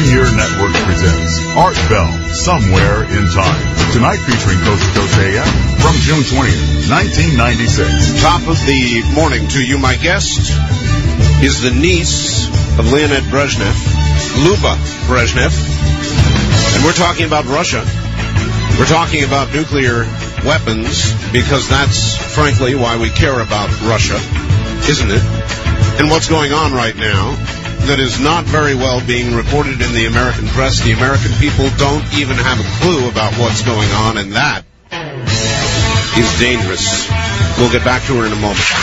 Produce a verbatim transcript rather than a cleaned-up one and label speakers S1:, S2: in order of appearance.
S1: Pioneer Network presents Art Bell, Somewhere in Time. Tonight featuring Coast to Coast A M from June twentieth, nineteen ninety-six.
S2: Top of the morning to you. My guest is the niece of Leonid Brezhnev, Luba Brezhnev. And we're talking about Russia. We're talking about nuclear weapons because that's, frankly, why we care about Russia, isn't it? And what's going on right now that is not very well being reported in the American press. The American people don't even have a clue about what's going on, and that is dangerous. We'll get back to her in a moment.